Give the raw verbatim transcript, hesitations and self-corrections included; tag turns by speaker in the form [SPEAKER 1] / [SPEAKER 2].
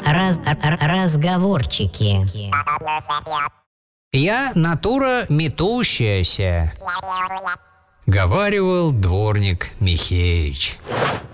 [SPEAKER 1] раз, разговорчики.
[SPEAKER 2] Я натура метущаяся, говаривал дворник Михеич.